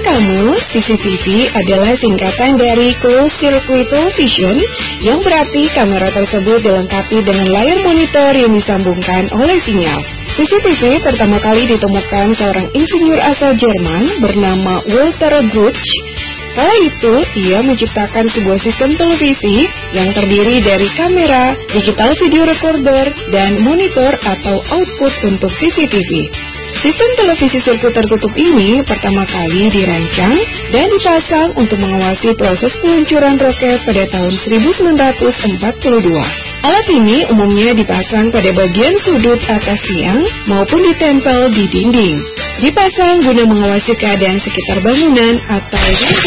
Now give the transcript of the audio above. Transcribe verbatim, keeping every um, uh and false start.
kamu, C C T V adalah singkatan dari Closed Circuit Television, yang berarti kamera tersebut dilengkapi dengan layar monitor yang disambungkan oleh sinyal. C C T V pertama kali ditemukan seorang insinyur asal Jerman bernama Walter Grutsch. Kala itu, ia menciptakan sebuah sistem televisi yang terdiri dari kamera, digital video recorder, dan monitor atau output untuk C C T V. Sistem televisi sirkuit tertutup ini pertama kali dirancang dan dipasang untuk mengawasi proses peluncuran roket pada tahun seribu sembilan ratus empat puluh dua. Alat ini umumnya dipasang pada bagian sudut atas tiang maupun ditempel di dinding. Dipasang guna mengawasi keadaan sekitar bangunan atau